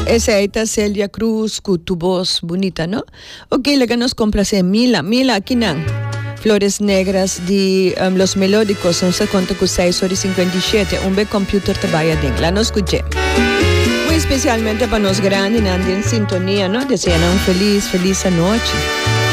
Esa es Celia Cruz, con tu voz bonita, ¿no? Ok, la que nos complace Mila, aquí nan. Flores Negras de Los Melódicos, son 56 horas 57, un bel computer te vaya de la nos escuché. Muy especialmente para nos grandes, en sintonía, ¿no? Desean un feliz noche.